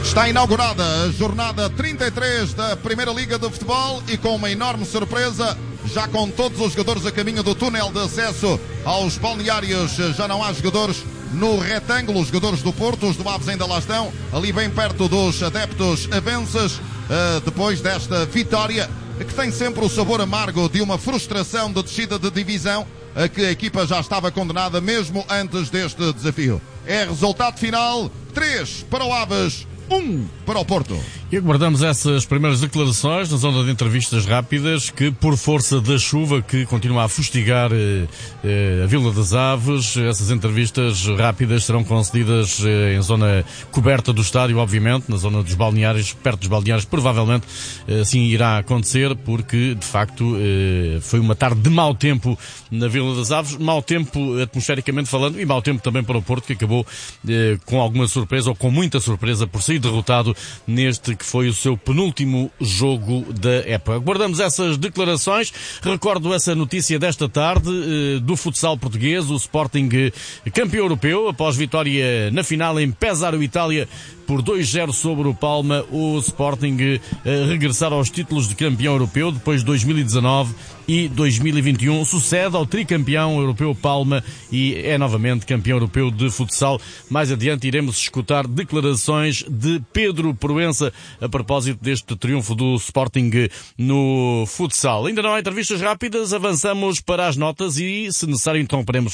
Está inaugurada a jornada 33 da Primeira Liga de Futebol e com uma enorme surpresa, já com todos os jogadores a caminho do túnel de acesso aos balneários, já não há jogadores no retângulo, os jogadores do Porto, os do Aves ainda lá estão, ali bem perto dos adeptos avanças, depois desta vitória, que tem sempre o sabor amargo de uma frustração de descida de divisão, a que a equipa já estava condenada mesmo antes deste desafio. É resultado final, 3 para o Aves, 1 para o Porto. E aguardamos essas primeiras declarações na zona de entrevistas rápidas que, por força da chuva que continua a fustigar a Vila das Aves, essas entrevistas rápidas serão concedidas em zona coberta do estádio, obviamente, na zona dos balneários, perto dos balneários, provavelmente assim irá acontecer, porque de facto foi uma tarde de mau tempo na Vila das Aves, mau tempo atmosfericamente falando e mau tempo também para o Porto, que acabou com alguma surpresa ou com muita surpresa por sair derrotado neste que foi o seu penúltimo jogo da época. Aguardamos essas declarações. Recordo essa notícia desta tarde do futsal português, o Sporting campeão europeu, após vitória na final em Pesaro, Itália, por 2-0 sobre o Palma, o Sporting regressar aos títulos de campeão europeu depois de 2019 e 2021. Sucede ao tricampeão europeu Palma e é novamente campeão europeu de futsal. Mais adiante iremos escutar declarações de Pedro Proença a propósito deste triunfo do Sporting no futsal. Ainda não há entrevistas rápidas, avançamos para as notas e, se necessário, interromperemos.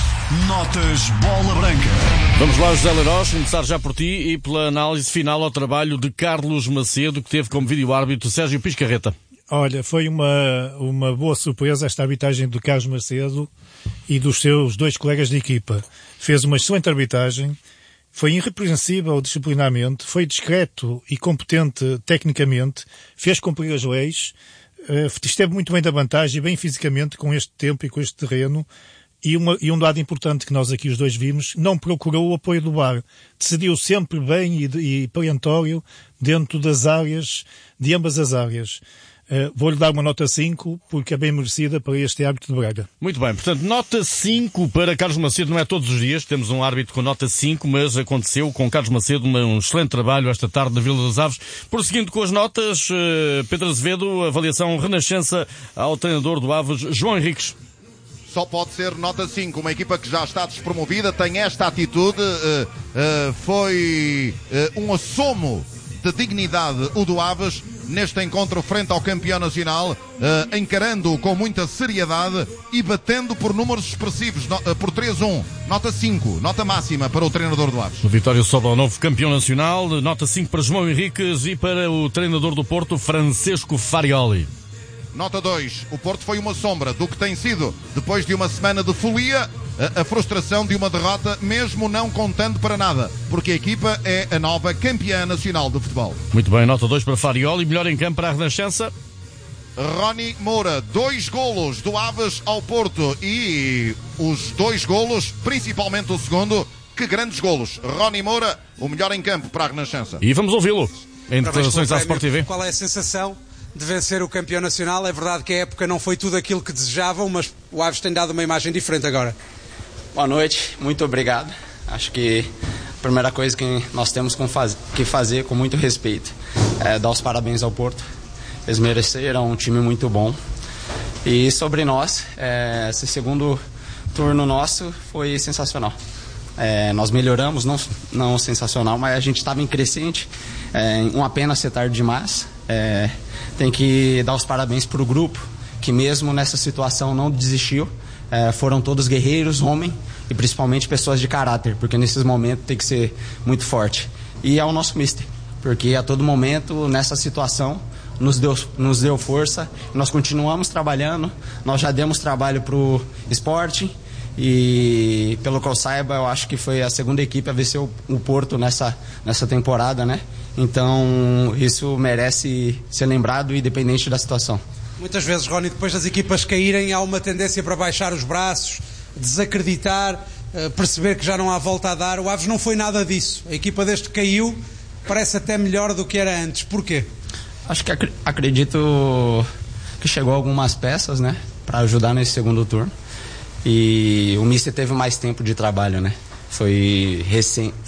Notas Bola Branca. Vamos lá, José Leiroz, começar já por ti e pela análise final ao trabalho de Carlos Macedo, que teve como vídeo-árbitro Sérgio Piscarreta. Olha, foi uma boa surpresa esta arbitragem do Carlos Macedo e dos seus dois colegas de equipa. Fez uma excelente arbitragem, foi irrepreensível disciplinarmente, foi discreto e competente tecnicamente, fez cumprir as leis, esteve muito bem da vantagem, bem fisicamente com este tempo e com este terreno. E um dado importante que nós aqui os dois vimos, não procurou o apoio do VAR. Decidiu sempre bem e perentório dentro das áreas, de ambas as áreas. Vou-lhe dar uma nota 5, porque é bem merecida para este árbitro de Braga. Muito bem, portanto, nota 5 para Carlos Macedo. Não é todos os dias, temos um árbitro com nota 5, mas aconteceu com Carlos Macedo um excelente trabalho esta tarde na Vila das Aves. Prosseguindo com as notas, Pedro Azevedo, avaliação Renascença ao treinador do Aves, João Henriques. Só pode ser nota 5, uma equipa que já está despromovida, tem esta atitude, foi um assomo de dignidade o do Aves, neste encontro frente ao campeão nacional, encarando-o com muita seriedade e batendo por números expressivos, por 3-1, nota 5, nota máxima para o treinador do Aves. A vitória sobe ao novo campeão nacional, nota 5 para João Henriques e para o treinador do Porto, Francesco Farioli. Nota 2, o Porto foi uma sombra do que tem sido, depois de uma semana de folia, a frustração de uma derrota, mesmo não contando para nada, porque a equipa é a nova campeã nacional de futebol. Muito bem, nota 2 para Farioli, melhor em campo para a Renascença. Rony Moura, 2 golos do Aves ao Porto e os 2 golos, principalmente o segundo, que grandes golos. Rony Moura, o melhor em campo para a Renascença. E vamos ouvi-lo em declarações à Sport TV. Qual é a sensação de vencer o campeão nacional? É verdade que a época não foi tudo aquilo que desejavam, mas o Aves tem dado uma imagem diferente agora. Boa noite, muito obrigado. Acho que a primeira coisa que nós temos que fazer com muito respeito é dar os parabéns ao Porto. Eles mereceram um time muito bom. E sobre nós, esse segundo turno nosso foi sensacional. Nós melhoramos, não sensacional, mas a gente estava em crescente. Uma pena ser tarde demais. Tem que dar os parabéns para o grupo, que mesmo nessa situação não desistiu. Foram todos guerreiros, homens, e principalmente pessoas de caráter, porque nesses momentos tem que ser muito forte. E ao nosso mister, porque a todo momento, nessa situação, nos deu força, nós continuamos trabalhando, nós já demos trabalho para o Sporting, e pelo que eu saiba, eu acho que foi a segunda equipe a vencer o Porto nessa temporada, né? Então isso merece ser lembrado, independente da situação. Muitas vezes, Rony, depois das equipas caírem, há uma tendência para baixar os braços, desacreditar, perceber que já não há volta a dar. O Aves não foi nada disso. A equipa desde que caiu parece até melhor do que era antes. Porquê? Acho que acredito que chegou algumas peças, né, para ajudar nesse segundo turno. E o mister teve mais tempo de trabalho, né? Foi